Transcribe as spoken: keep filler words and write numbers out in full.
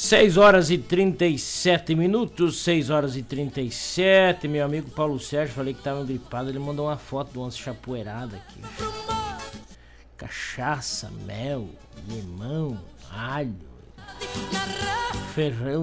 seis horas e trinta e sete minutos, seis horas e trinta e sete. Meu amigo Paulo Sérgio, falei que tava gripado, ele mandou uma foto de uma chapoeirada aqui. Cachaça, mel, limão, alho, ferrão.